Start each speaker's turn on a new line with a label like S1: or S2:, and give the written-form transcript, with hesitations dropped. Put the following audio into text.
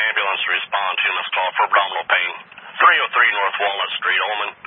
S1: ambulance to respond to you must call for abdominal pain. 303 North Walnut Street, Ullman.